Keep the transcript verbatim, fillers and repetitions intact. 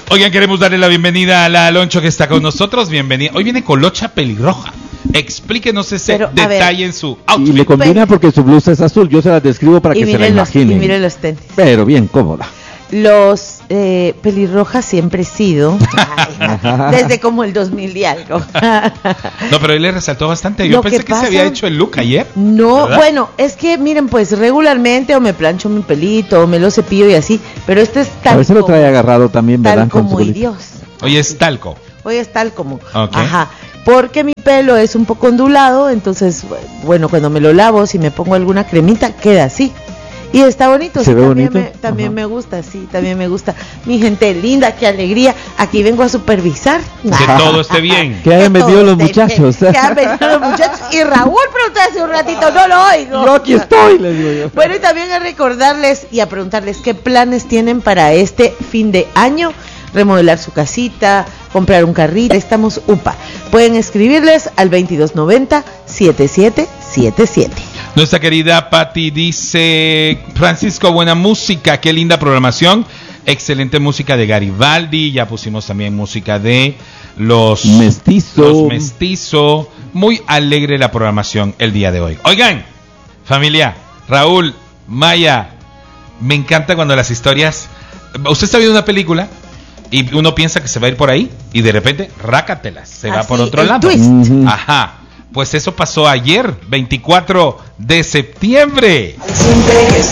Oigan, queremos darle la bienvenida a la Aloncho que está con nosotros. Bienvenida. Hoy viene Colocha pelirroja. Explíquenos ese Pero, detalle ver, en su outfit. Y le combina porque su blusa es azul. Yo se la describo para que se la imaginen. Y mire los tenis. Pero bien cómoda. Los eh, pelirrojas siempre he sido, ay, desde como el dos mil y algo. No, pero él le resaltó bastante. Yo Lo pensé que, que se había hecho el look ayer. No, ¿verdad? Bueno, es que miren, pues regularmente o me plancho mi pelito o me lo cepillo y así, pero este es tal. A veces lo trae agarrado también, ¿verdad? Tal como y Dios. Hoy es talco. Hoy es tal como. Okay. Ajá. Porque mi pelo es un poco ondulado, entonces, bueno, cuando me lo lavo, si me pongo alguna cremita, queda así. Y está bonito, ¿Se sí, ve también, bonito? Me, también me gusta, sí, también me gusta. Mi gente linda, qué alegría. Aquí vengo a supervisar. Que todo esté bien. Que hayan venido los muchachos. Que hayan venido los muchachos. Y Raúl preguntó hace un ratito, no lo oigo. Yo aquí estoy, les digo yo. Bueno, y también a recordarles y a preguntarles qué planes tienen para este fin de año. Remodelar su casita, comprar un carrito. Estamos U P A. Pueden escribirles al veintidós noventa, setenta y siete setenta y siete. Nuestra querida Patti dice: Francisco, buena música, qué linda programación, excelente música de Garibaldi, ya pusimos también música de los Mestizo. Los Mestizo. Muy alegre la programación el día de hoy. Oigan, familia, Raúl, Maya, me encanta cuando las historias... Usted está viendo una película y uno piensa que se va a ir por ahí y de repente, rácatelas, se va Así, por otro el lado. twist. Uh-huh. Ajá. Pues eso pasó ayer, veinticuatro de septiembre.